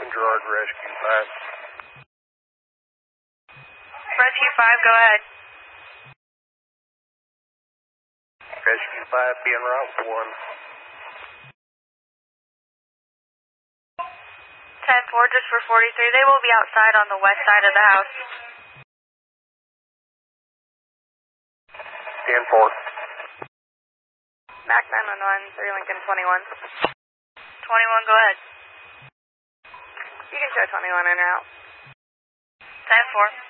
Gerard Rescue 5. Rescue 5, go ahead. Rescue 5 being route 1. 10-4, just for 43. They will be outside on the west side of the house. 10-4. Mac 911, 3 Lincoln 21. 21, go ahead. You can show 21 in route. 10-4.